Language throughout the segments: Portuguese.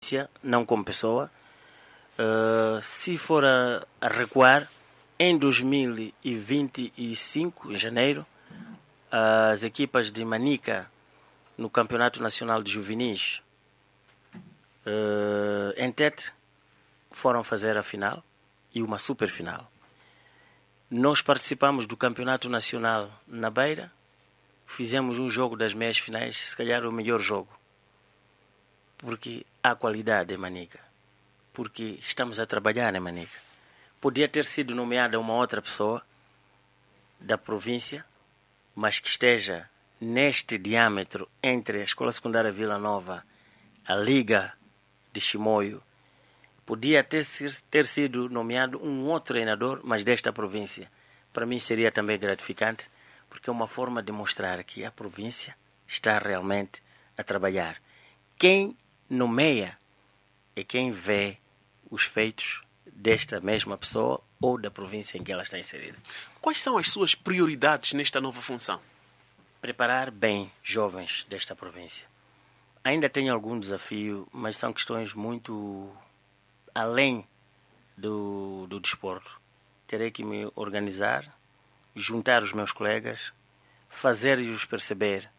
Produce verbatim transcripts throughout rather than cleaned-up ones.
província, não como pessoa. Uh, se for a, a recuar, em dois mil e vinte e cinco, em janeiro, as equipas de Manica, no Campeonato Nacional de Juvenis, uh, em Tete, foram fazer a final e uma super final. Nós participamos do Campeonato Nacional na Beira, fizemos um jogo das meias finais, se calhar o melhor jogo, porque há qualidade em Manica, porque estamos a trabalhar em Manica. Podia ter sido nomeada uma outra pessoa da província, mas que esteja neste diâmetro entre a Escola Secundária Vila Nova, a Liga de Chimoio. Podia ter, ter sido nomeado um outro treinador, mas desta província. Para mim seria também gratificante, porque é uma forma de mostrar que a província está realmente a trabalhar. Quem nomeia é quem vê os feitos desta mesma pessoa ou da província em que ela está inserida. Quais são as suas prioridades nesta nova função? Preparar bem jovens desta província. Ainda tenho algum desafio, mas são questões muito além do, do desporto. Terei que me organizar, juntar os meus colegas, fazer-lhes perceber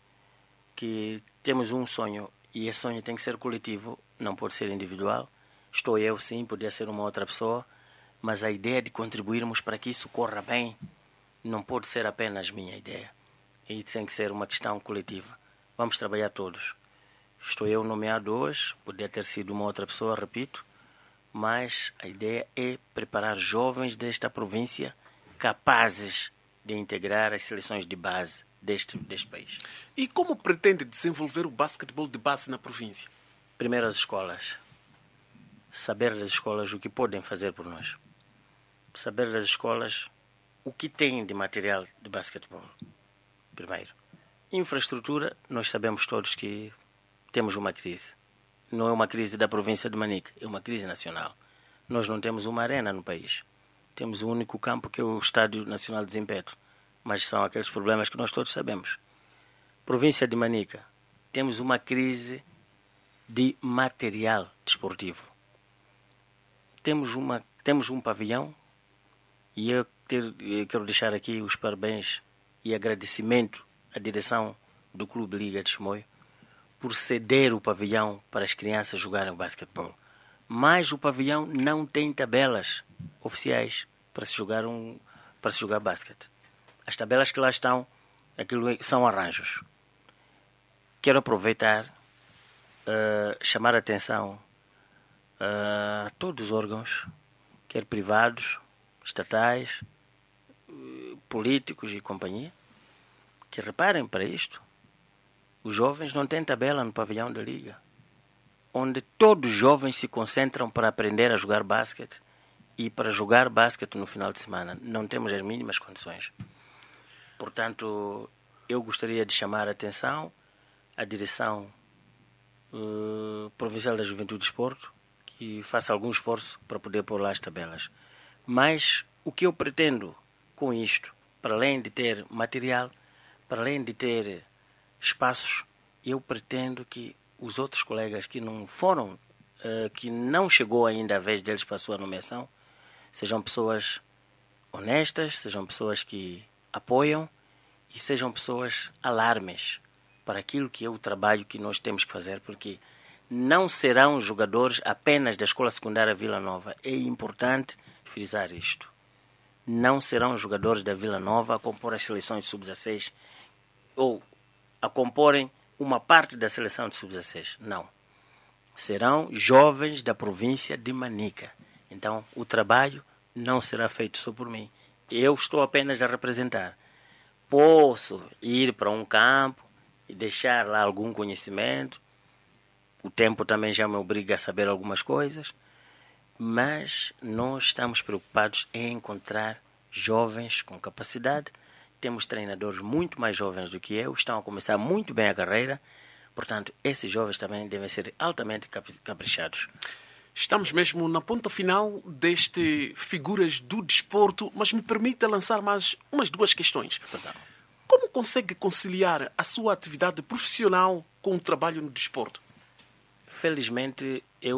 que temos um sonho e esse sonho tem que ser coletivo, não pode ser individual. Estou eu, sim, podia ser uma outra pessoa, mas a ideia de contribuirmos para que isso corra bem não pode ser apenas minha ideia. E tem que ser uma questão coletiva. Vamos trabalhar todos. Estou eu nomeado hoje, podia ter sido uma outra pessoa, repito, mas a ideia é preparar jovens desta província capazes de integrar as seleções de base deste, deste país. E como pretende desenvolver o basquetebol de base na província? Primeiro, as escolas. Saber das escolas o que podem fazer por nós. Saber das escolas o que têm de material de basquetebol. Primeiro. Infraestrutura, nós sabemos todos que temos uma crise. Não é uma crise da província de Manica, é uma crise nacional. Nós não temos uma arena no país. Temos o único campo que é o Estádio Nacional de Zimpeto. Mas são aqueles problemas que nós todos sabemos. Província de Manica, temos uma crise de material desportivo. Temos, uma, temos um pavilhão e eu, ter, eu quero deixar aqui os parabéns e agradecimento à direção do Clube Liga de Chimoio por ceder o pavilhão para as crianças jogarem basquetebol. Mas o pavilhão não tem tabelas oficiais para se jogar, um, para se jogar basquete. As tabelas que lá estão, aquilo são arranjos. Quero aproveitar, uh, chamar a atenção uh, a todos os órgãos, quer privados, estatais, uh, políticos e companhia, que reparem para isto. Os jovens não têm tabela no pavilhão da Liga, onde todos os jovens se concentram para aprender a jogar basquete e para jogar basquete no final de semana. Não temos as mínimas condições. Portanto, eu gostaria de chamar a atenção à direção uh, provincial da Juventude e Desporto, que faça algum esforço para poder pôr lá as tabelas. Mas o que eu pretendo com isto, para além de ter material, para além de ter espaços, eu pretendo que os outros colegas que não foram, uh, que não chegou ainda a vez deles para a sua nomeação, sejam pessoas honestas, sejam pessoas que apoiam e sejam pessoas alarmes para aquilo que é o trabalho que nós temos que fazer, porque não serão jogadores apenas da Escola Secundária Vila Nova. É importante frisar isto. Não serão jogadores da Vila Nova a compor as seleções de sub dezasseis ou a comporem uma parte da seleção de sub dezasseis. Não. Serão jovens da província de Manica. Então, o trabalho não será feito só por mim. Eu estou apenas a representar. Posso ir para um campo e deixar lá algum conhecimento. O tempo também já me obriga a saber algumas coisas. Mas nós estamos preocupados em encontrar jovens com capacidade. Temos treinadores muito mais jovens do que eu, estão a começar muito bem a carreira. Portanto, esses jovens também devem ser altamente caprichados. Estamos mesmo na ponta final deste Figuras do Desporto, mas me permita lançar mais umas duas questões. Perdão. Como consegue conciliar a sua atividade profissional com o trabalho no desporto? Felizmente, eu